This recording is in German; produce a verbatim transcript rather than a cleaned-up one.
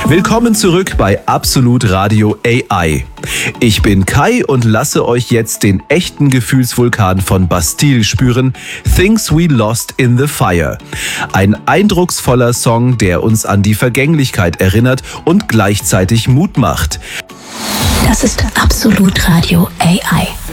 Willkommen zurück bei Absolut Radio A I. Ich bin Kai und lasse euch jetzt den echten Gefühlsvulkan von Bastille spüren, Things We Lost in the Fire. Ein eindrucksvoller Song, der uns an die Vergänglichkeit erinnert und gleichzeitig Mut macht. Das ist Absolut Radio A I.